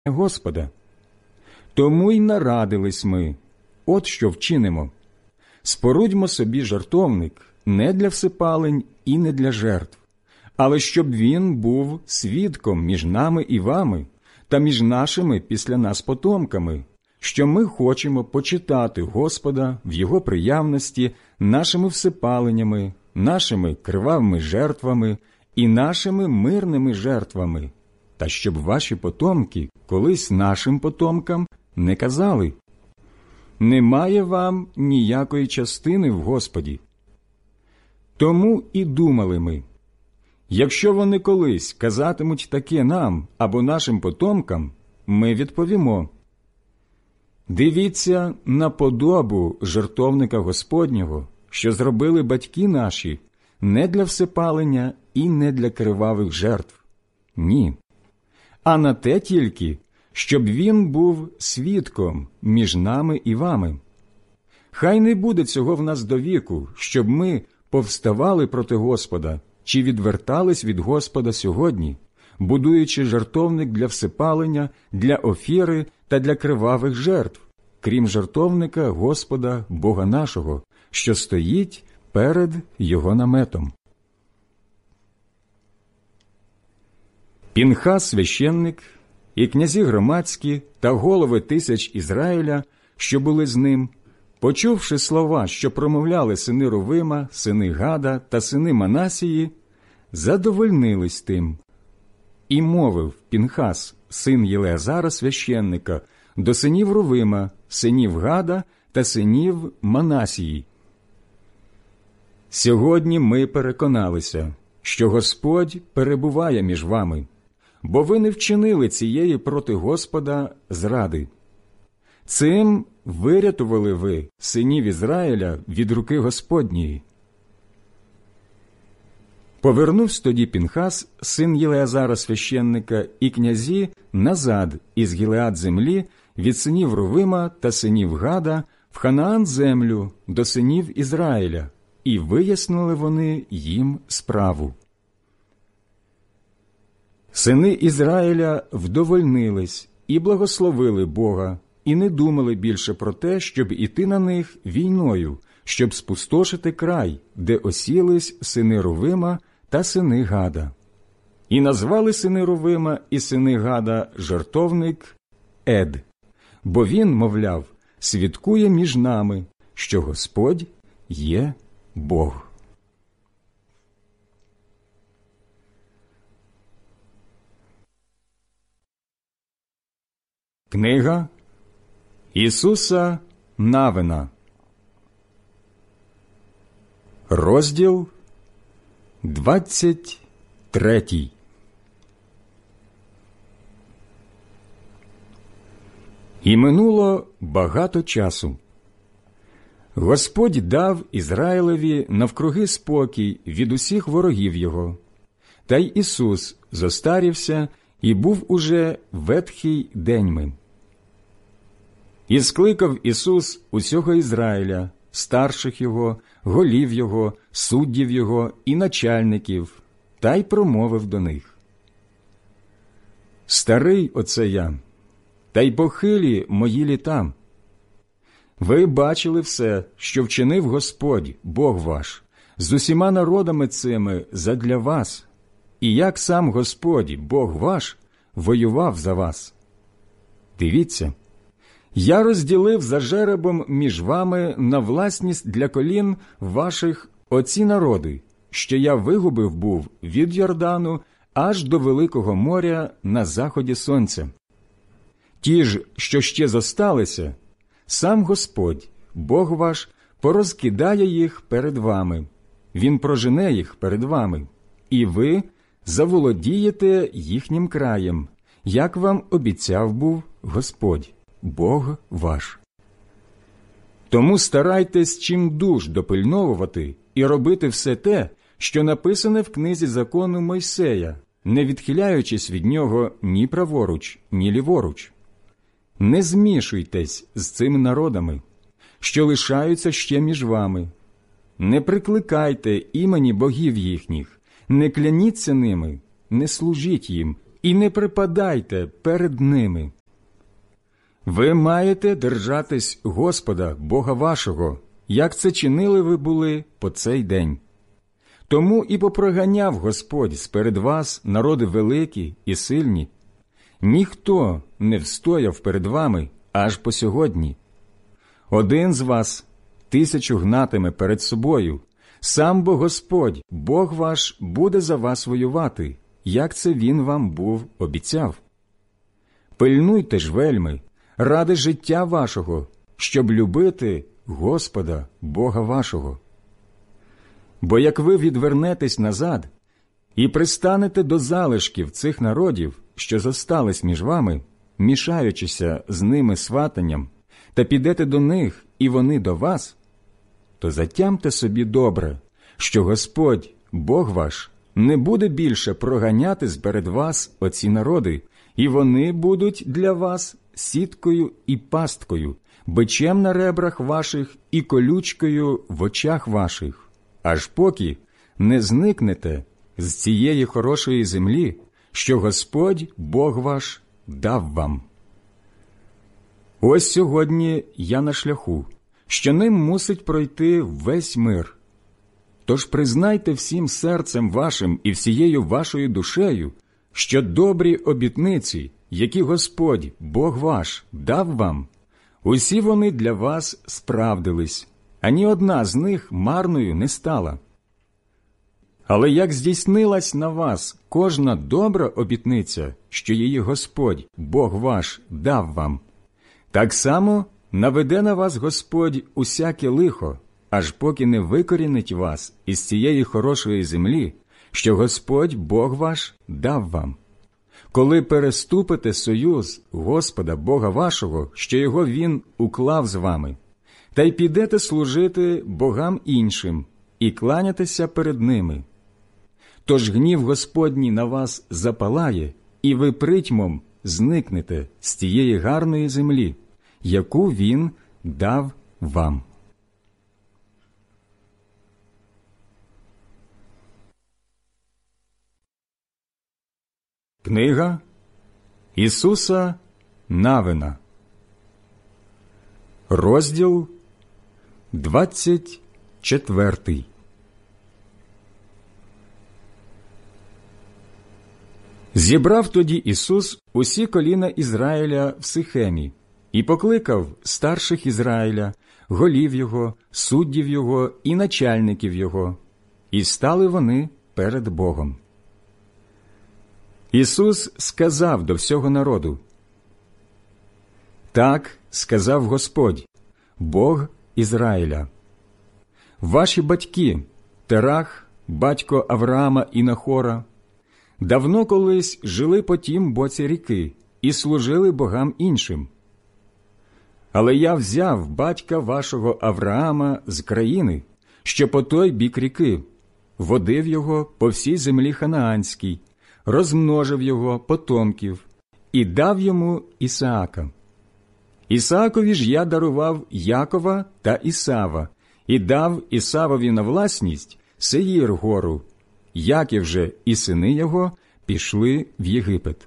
Господа. Тому й нарадились ми, от що вчинимо. Спорудьмо собі жертовник не для всипалень і не для жертв, але щоб він був свідком між нами і вами, та між нашими після нас потомками, що ми хочемо почитати Господа в Його приявності нашими всипаленнями, нашими кривавими жертвами і нашими мирними жертвами, та щоб ваші потомки колись нашим потомкам не казали: «Немає вам ніякої частини в Господі». Тому і думали ми: якщо вони колись казатимуть таке нам або нашим потомкам, ми відповімо: «Дивіться на подобу жертовника Господнього, що зробили батьки наші, не для всипалення і не для кривавих жертв. Ні, а на те тільки, щоб він був свідком між нами і вами. Хай не буде цього в нас довіку, щоб ми повставали проти Господа чи відвертались від Господа сьогодні, будуючи жертовник для всипалення, для офіри та для кривавих жертв, крім жертовника Господа Бога нашого, що стоїть перед Його наметом». Пінхас священник і князі громадські та голови тисяч Ізраїля, що були з ним, почувши слова, що промовляли сини Рувима, сини Гада та сини Манасії, задовольнились тим. І мовив Пінхас, син Єлеазара священника, до синів Рувима, синів Гада та синів Манасії: «Сьогодні ми переконалися, що Господь перебуває між вами, бо ви не вчинили цієї проти Господа зради. Цим вирятували ви синів Ізраїля від руки Господньої». Повернувся тоді Пінхас, син Єлеазара священника, і князі назад із Гілеад землі від синів Рувима та синів Гада в Ханаан землю до синів Ізраїля, і вияснили вони їм справу. Сини Ізраїля вдовольнились і благословили Бога, і не думали більше про те, щоб іти на них війною, щоб спустошити край, де осілись сини Рувима та сини Гада. І назвали сини Рувима і сини Гада жертовник Ед, бо він, мовляв, свідкує між нами, що Господь є Бог. Книга Ісуса Навина, розділ 23. І минуло багато часу. Господь дав Ізраїлеві навкруги спокій від усіх ворогів його. Та й Ісус зостарівся і був уже ветхий деньми. І скликав Ісус усього Ізраїля, старших його, голів його, суддів його і начальників, та й промовив до них: «Старий оце я, та й похилі мої літа. Ви бачили все, що вчинив Господь, Бог ваш, з усіма народами цими задля вас, і як сам Господь, Бог ваш, воював за вас. Дивіться, я розділив за жеребом між вами на власність для колін ваших оці народи, що я вигубив був від Йордану аж до Великого моря на заході сонця. Ті ж, що ще зосталися, сам Господь, Бог ваш, порозкидає їх перед вами, Він прожене їх перед вами, і ви заволодієте їхнім краєм, як вам обіцяв був Господь, Бог ваш. Тому старайтесь чимдуж допильновувати і робити все те, що написане в книзі закону Мойсея, не відхиляючись від нього ні праворуч, ні ліворуч. Не змішуйтесь з цими народами, що лишаються ще між вами. Не прикликайте імені богів їхніх, не кляніться ними, не служіть їм і не припадайте перед ними. Ви маєте держатись Господа, Бога вашого, як це чинили ви були по цей день. Тому і попроганяв Господь сперед вас народи великі і сильні. Ніхто не встояв перед вами аж по сьогодні. Один з вас 1000 гнатиме перед собою, сам бо Господь, Бог ваш, буде за вас воювати, як це Він вам був обіцяв. Пильнуйте ж вельми, ради життя вашого, щоб любити Господа, Бога вашого. Бо як ви відвернетесь назад і пристанете до залишків цих народів, що зостались між вами, мішаючися з ними сватанням, та підете до них, і вони до вас, то затямте собі добре, що Господь, Бог ваш, не буде більше проганяти сперед вас оці народи, і вони будуть для вас сіткою і пасткою, бичем на ребрах ваших і колючкою в очах ваших, аж поки не зникнете з цієї хорошої землі, що Господь, Бог ваш, дав вам. Ось сьогодні я на шляху, що ним мусить пройти весь мир. Тож признайте всім серцем вашим і всією вашою душею, що добрі обітниці, які Господь, Бог ваш, дав вам, усі вони для вас справдились, ані одна з них марною не стала. Але як здійснилась на вас кожна добра обітниця, що її Господь, Бог ваш, дав вам, так само наведе на вас Господь усяке лихо, аж поки не викорінить вас із цієї хорошої землі, що Господь, Бог ваш, дав вам. Коли переступите союз Господа, Бога вашого, що його Він уклав з вами, та й підете служити богам іншим і кланятися перед ними. Тож гнів Господній на вас запалає, і ви притьмом зникнете з тієї гарної землі, яку Він дав вам. Книга Ісуса Навина, розділ 24. Зібрав тоді Ісус усі коліна Ізраїля в Сихемі і покликав старших Ізраїля, голів його, суддів його і начальників його, і стали вони перед Богом. Ісус сказав до всього народу: «Так сказав Господь, Бог Ізраїля. Ваші батьки, Терах, батько Авраама і Нахора, давно колись жили по тім боці ріки і служили богам іншим. Але я взяв батька вашого Авраама з країни, що по той бік ріки, водив його по всій землі ханаанській, розмножив його потомків і дав йому Ісаака. Ісаакові ж я дарував Якова та Ісава, і дав Ісавові на власність Сеїр гору. Яків же і сини його пішли в Єгипет.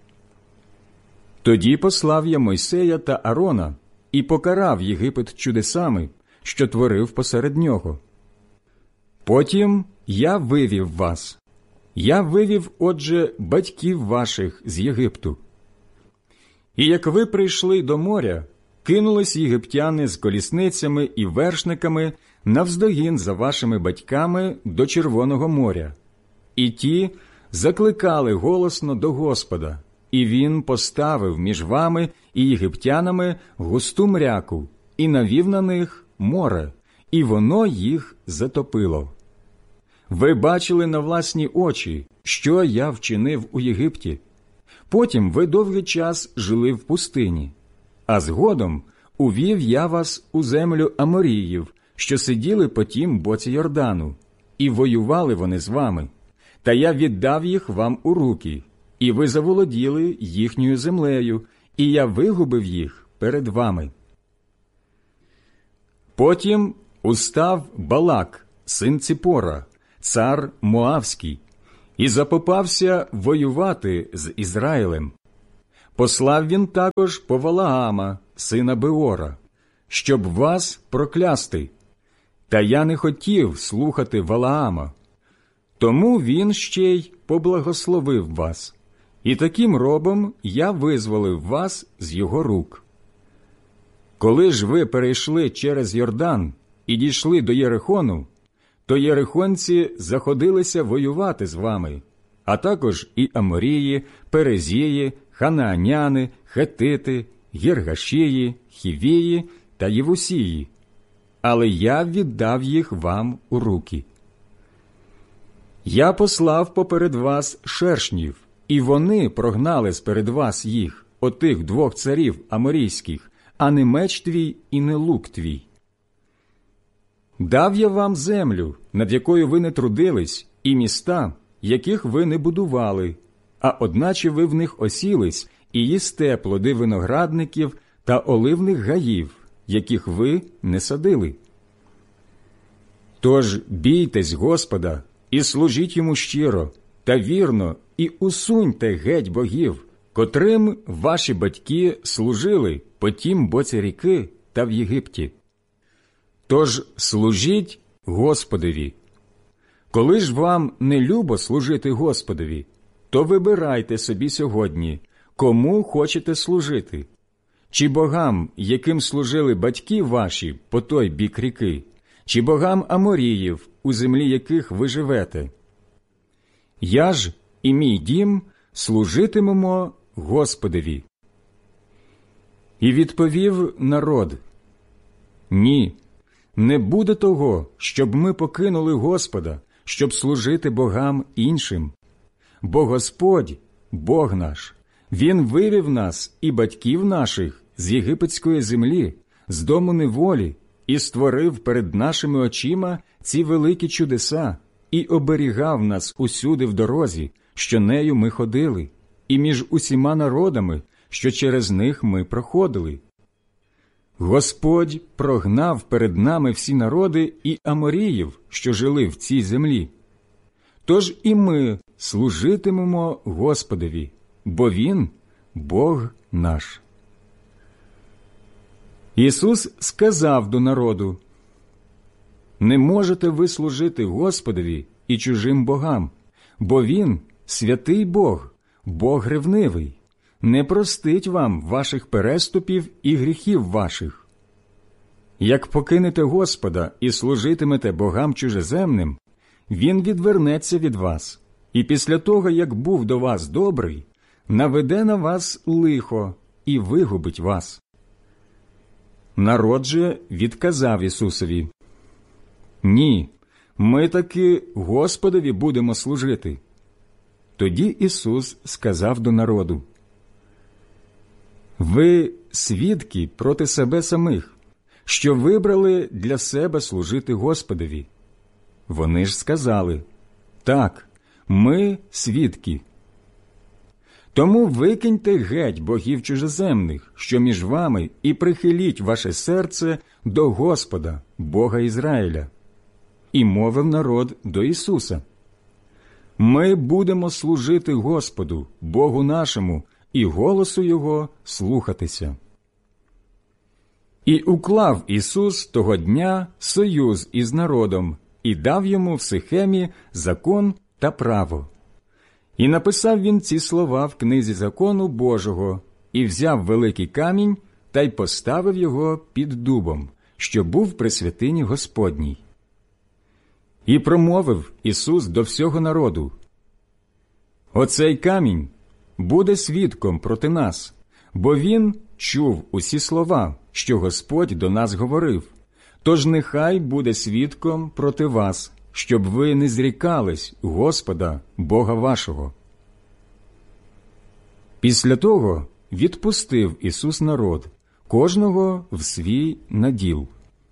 Тоді послав я Мойсея та Арона і покарав Єгипет чудесами, що творив посеред нього. Потім я вивів вас. Я вивів, отже, батьків ваших з Єгипту. І як ви прийшли до моря, кинулись єгиптяни з колісницями і вершниками навздогін за вашими батьками до Червоного моря. І ті закликали голосно до Господа, і Він поставив між вами і єгиптянами густу мряку, і навів на них море, і воно їх затопило. Ви бачили на власні очі, що я вчинив у Єгипті. Потім ви довгий час жили в пустині, а згодом увів я вас у землю Аморіїв, що сиділи по тім боці Йордану, і воювали вони з вами. Та я віддав їх вам у руки, і ви заволоділи їхньою землею, і я вигубив їх перед вами. Потім устав Балак, син Ципора, цар Моавський, і запопався воювати з Ізраїлем. Послав він також по Валаама, сина Беора, щоб вас проклясти. Та я не хотів слухати Валаама. Тому він ще й поблагословив вас, і таким робом я визволив вас з його рук. Коли ж ви перейшли через Йордан і дійшли до Єрихону, то єрихонці заходилися воювати з вами, а також і Аморії, Перезії, Ханааняни, Хетити, Гіргашії, Хівії та Євусії, але я віддав їх вам у руки. Я послав поперед вас шершнів, і вони прогнали сперед вас їх, отих 2 царів аморійських, а не меч твій і не лук твій. Дав я вам землю, над якою ви не трудились, і міста, яких ви не будували, а одначе ви в них осілись і їсте плоди виноградників та оливних гаїв, яких ви не садили. Тож бійтесь Господа і служіть йому щиро та вірно, і усуньте геть богів, котрим ваші батьки служили по тім боці ріки та в Єгипті. Тож служіть Господові. Коли ж вам не любо служити Господові, то вибирайте собі сьогодні, кому хочете служити. Чи богам, яким служили батьки ваші по той бік ріки, чи богам Аморіїв, у землі яких ви живете. Я ж і мій дім служитимемо Господові. І відповів народ: Ні, не буде того, щоб ми покинули Господа, щоб служити богам іншим. Бо Господь, Бог наш, Він вивів нас і батьків наших з єгипетської землі, з дому неволі, і створив перед нашими очима ці великі чудеса, і оберігав нас усюди в дорозі, що нею ми ходили, і між усіма народами, що через них ми проходили. Господь прогнав перед нами всі народи і аморіїв, що жили в цій землі. Тож і ми служитимемо Господові, бо Він – Бог наш. Ісус сказав до народу: «Не можете ви служити Господові і чужим богам, бо Він – святий Бог, Бог ревнивий, не простить вам ваших переступів і гріхів ваших. Як покинете Господа і служитимете богам чужеземним, Він відвернеться від вас, і після того, як був до вас добрий, наведе на вас лихо і вигубить вас». Народ же відказав Ісусові: «Ні, ми таки Господові будемо служити». Тоді Ісус сказав до народу: «Ви свідки проти себе самих, що вибрали для себе служити Господові». Вони ж сказали: «Так, ми свідки». Тому викиньте геть богів чужеземних, що між вами, і прихиліть ваше серце до Господа, Бога Ізраїля. І мовив народ до Ісуса: «Ми будемо служити Господу, Богу нашому, і голосу Його слухатися». І уклав Ісус того дня союз із народом, і дав йому в Сихемі закон та право. І написав він ці слова в книзі закону Божого, і взяв великий камінь та й поставив його під дубом, що був при святині Господній. І промовив Ісус до всього народу: «Оцей камінь буде свідком проти нас, бо він чув усі слова, що Господь до нас говорив. Тож нехай буде свідком проти вас, щоб ви не зрікались Господа, Бога вашого». Після того відпустив Ісус народ, кожного в свій наділ.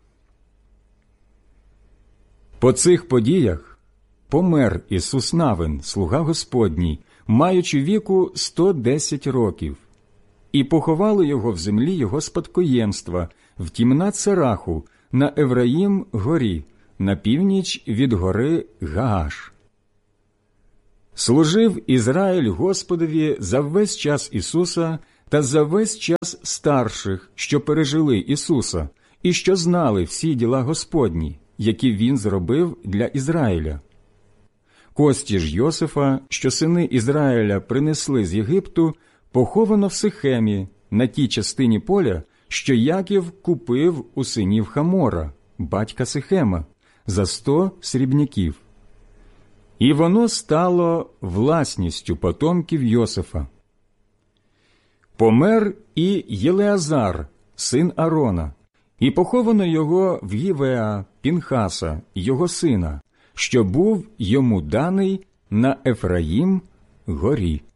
По цих подіях помер Ісус Навин, слуга Господній, маючи віку 110 років, і поховали його в землі його спадкоємства, в Тімнат-Сераху, на Евраїм горі, на північ від гори Гааш. Служив Ізраїль Господові за весь час Ісуса та за весь час старших, що пережили Ісуса, і що знали всі діла Господні, які Він зробив для Ізраїля. Кості ж Йосифа, що сини Ізраїля принесли з Єгипту, поховано в Сихемі, на тій частині поля, що Яків купив у синів Хамора, батька Сихема, за 100 срібняків. І воно стало власністю потомків Йосифа. Помер і Єлеазар, син Арона, і поховано його в Гівеа Пінхаса, його сина, що був йому даний на Ефраїм горі.